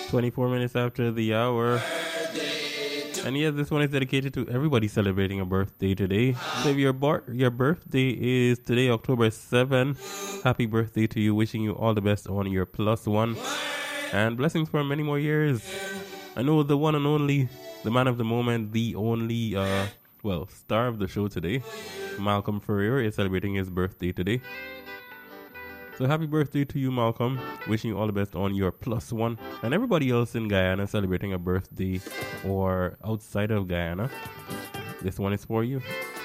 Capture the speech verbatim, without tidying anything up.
twenty-four minutes after the hour. And yes, this one is dedicated to everybody celebrating a birthday today. So if your, bar- your birthday is today, October seventh, happy birthday to you. Wishing you all the best on your plus one. And blessings for many more years. I know the one and only, the man of the moment, the only, uh, well, star of the show today, Malcolm Ferrer, is celebrating his birthday today. So happy birthday to you, Malcolm. Wishing you all the best on your plus one. And everybody else in Guyana celebrating a birthday or outside of Guyana. This one is for you.